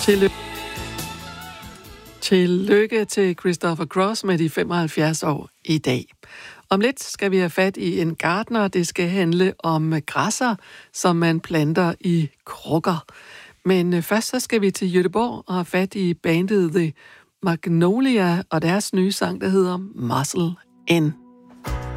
Tillykke til Christopher Cross med de 75 år i dag. Om lidt skal vi have fat i en gartner. Det skal handle om græsser, som man planter i krukker. Men først så skal vi til Göteborg og have fat i bandet The Magnolia og deres nye sang, der hedder Muscle In.